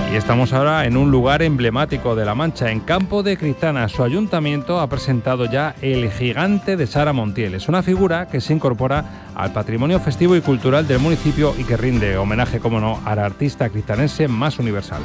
Y estamos ahora en un lugar emblemático de La Mancha, en Campo de Criptana. Su ayuntamiento ha presentado ya el gigante de Sara Montiel. Es una figura que se incorpora al patrimonio festivo y cultural del municipio y que rinde homenaje, como no, a la artista criptanense más universal.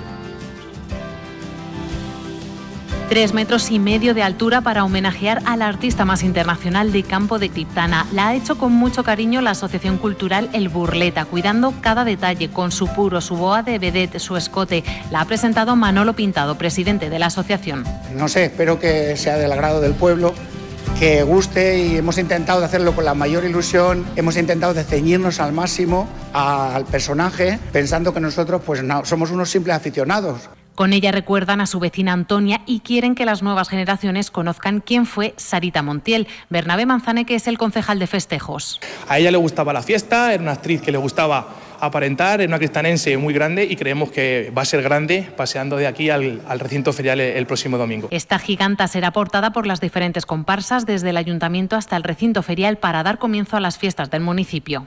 3,5 metros de altura para homenajear a la artista más internacional de Campo de Criptana. La ha hecho con mucho cariño la Asociación Cultural El Burleta, cuidando cada detalle con su puro, su boa de vedette, su escote. La ha presentado Manolo Pintado, presidente de la asociación. No sé, espero que sea del agrado del pueblo, que guste, y hemos intentado hacerlo con la mayor ilusión. Hemos intentado de ceñirnos al máximo al personaje, pensando que nosotros pues no, somos unos simples aficionados. Con ella recuerdan a su vecina Antonia y quieren que las nuevas generaciones conozcan quién fue Sarita Montiel. Bernabé Manzane, que es el concejal de festejos. A ella le gustaba la fiesta, era una actriz que le gustaba aparentar, era una criptanense muy grande y creemos que va a ser grande paseando de aquí al recinto ferial el próximo domingo. Esta giganta será portada por las diferentes comparsas desde el ayuntamiento hasta el recinto ferial para dar comienzo a las fiestas del municipio.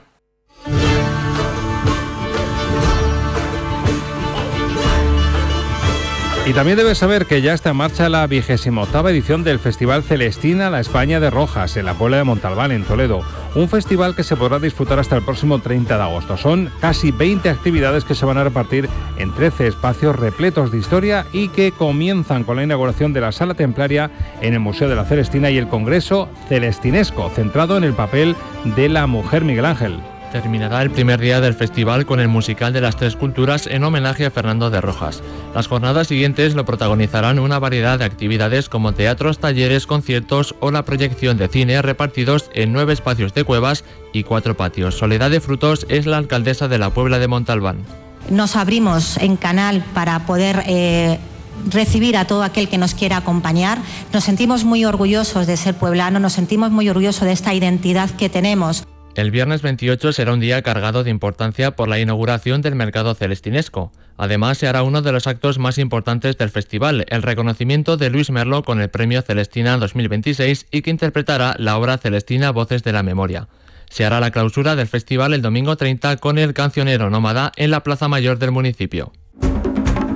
Y también debes saber que ya está en marcha la 28ª edición del Festival Celestina La España de Rojas, en la Puebla de Montalbán, en Toledo. Un festival que se podrá disfrutar hasta el próximo 30 de agosto. Son casi 20 actividades que se van a repartir en 13 espacios repletos de historia y que comienzan con la inauguración de la Sala Templaria en el Museo de la Celestina y el Congreso Celestinesco, centrado en el papel de la mujer Miguel Ángel. Terminará el primer día del festival con el musical de las Tres Culturas en homenaje a Fernando de Rojas. Las jornadas siguientes lo protagonizarán una variedad de actividades como teatros, talleres, conciertos o la proyección de cine repartidos en 9 espacios de cuevas y 4 patios. Soledad de Frutos es la alcaldesa de la Puebla de Montalbán. Nos abrimos en canal para poder recibir a todo aquel que nos quiera acompañar. Nos sentimos muy orgullosos de ser pueblanos, nos sentimos muy orgullosos de esta identidad que tenemos. El viernes 28 será un día cargado de importancia por la inauguración del mercado celestinesco. Además, se hará uno de los actos más importantes del festival, el reconocimiento de Luis Merlo con el Premio Celestina 2026 y que interpretará la obra Celestina Voces de la Memoria. Se hará la clausura del festival el domingo 30 con el Cancionero Nómada en la Plaza Mayor del municipio.